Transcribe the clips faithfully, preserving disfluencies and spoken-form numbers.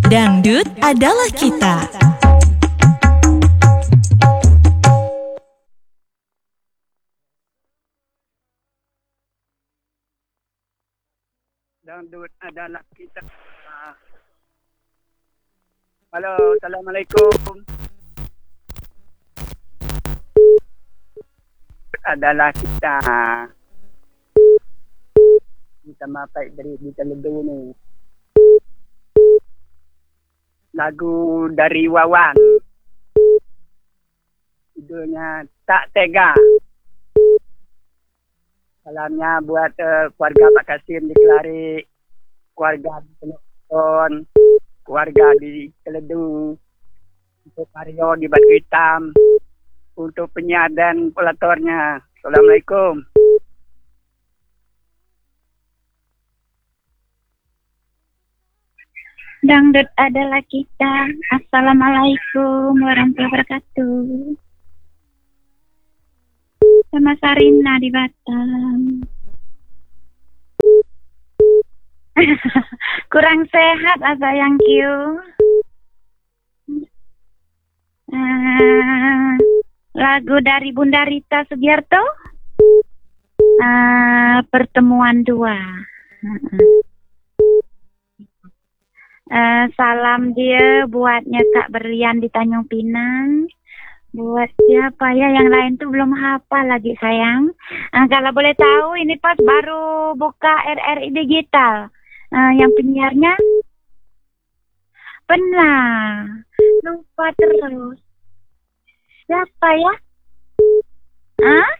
Dangdut adalah kita. Dangdut adalah kita. Halo, assalamualaikum. Adalah kita. Kita mapai dari di Teledu ni. Lagu dari Wawan. Judulnya Tak Tega. Salamnya buat uh, keluarga Pak Kasim di Kelari, keluarga di Penonton, keluarga di Teledu, untuk Mario di Batu Hitam, untuk penyiar dan pelatornya. Assalamualaikum. Dangdut adalah kita. Assalamualaikum warahmatullahi wabarakatuh. Sama Sarina di Batam. Kurang sehat apa yang kiu? Uh, lagu dari Bunda Rita Sugiarto. Uh, pertemuan dua. Uh-uh. Uh, salam dia buatnya Kak Berian di Tanjung Pinang. Buat siapa ya, yang lain tuh belum hafal lagi sayang. Uh, kalau boleh tahu ini pas baru buka R R I Digital. Uh, yang penyiarnya pernah lupa terus. Siapa ya? Hah?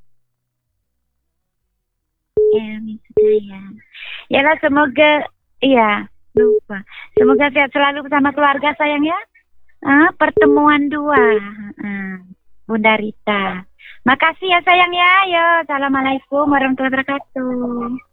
Elmi Sudaya. Yalah, semoga iya. Lupa. Semoga sehat selalu bersama keluarga sayang ya. Ah, pertemuan dua. Ah, Bunda Rita. Makasih ya sayang ya. Yo, assalamualaikum warahmatullahi wabarakatuh.